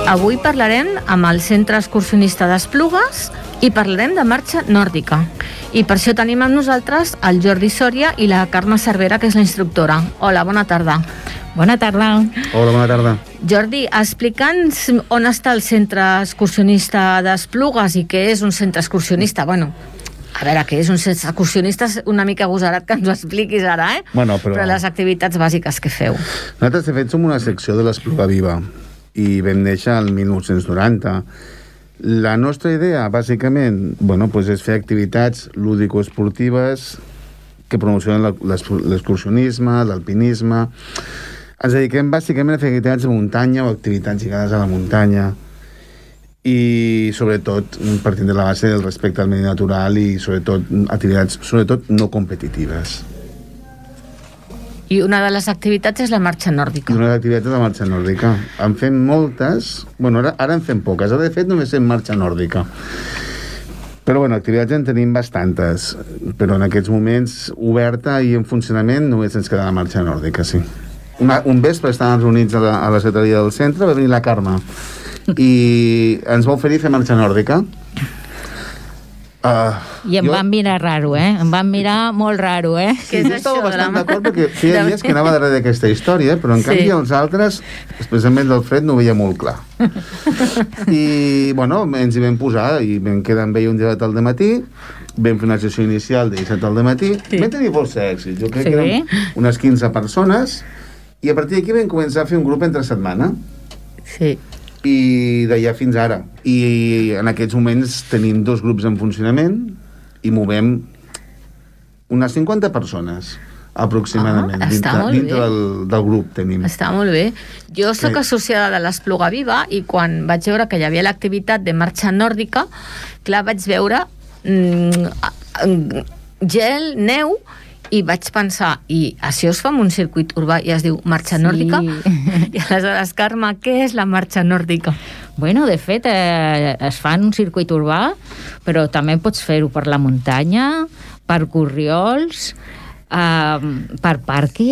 Avui parlarem amb el Centre Excursionista d'Esplugues i parlarem de marxa nòrdica. I per això tenim amb nosaltres el Jordi Sòria i la Carme Cervera, que és la instructora. Hola, bona tarda. Bona tarda. Hola, bona tarda. Jordi, explica'ns on està el Centre Excursionista d'Esplugues i què és un centre excursionista. Bueno, a veure, què és un centre excursionista? És una mica agosarat que ens ho expliquis ara, eh? Bueno, però les activitats bàsiques que feu. Nosaltres, de fet, som una secció de l'Espluga Viva i vam néixer el 1990. La nostra idea, bàsicament, és fer activitats lúdico-esportives que promocionen l'excursionisme, l'alpinisme. Ens dediquem bàsicament a fer activitats de muntanya o activitats lligades a la muntanya i sobretot partint de la base del respecte al medi natural i sobretot activitats no competitives. I una de les activitats és la marxa nòrdica. Una de les activitats és la marxa nòrdica. En fem moltes, ara en fem poques, ara de fet només fem marxa nòrdica. Però activitats en tenim bastantes, però en aquests moments oberta i en funcionament només ens queda la marxa nòrdica, sí. Un vespre estàvem reunits a la secretaria del centre, va venir la Carme i ens va oferir fer marxa nòrdica. I em van mirar raro, Em van mirar molt raro, Què és jo estava això, bastant d'acord perquè feia dies que anava darrere d'aquesta història, però en canvi els altres, especialment l'Alfred, no ho veia molt clar. I, ens hi vam posar i vam quedar amb ell un dia al dematí, vam fer una sessió inicial de 17 al dematí, vam tenir força èxit, jo crec que eren unes 15 persones, i a partir d'aquí vam començar a fer un grup entre setmana. Sí. I d'allà fins ara. I en aquests moments tenim 2 grups en funcionament i movem unes 50 persones aproximadament. Dintre del grup tenim. Està molt bé. Jo sóc associada de l'Espluga Viva i quan vaig veure que hi havia l'activitat de marxa nòrdica, clar, vaig veure gel, neu, i vaig pensar, i això es fa en un circuit urbà i es diu marxa nòrdica? I aleshores, Carme, què és la marxa nòrdica? Bueno, de fet, es fa en un circuit urbà, però també pots fer-ho per la muntanya, per corriols, per pàrquing,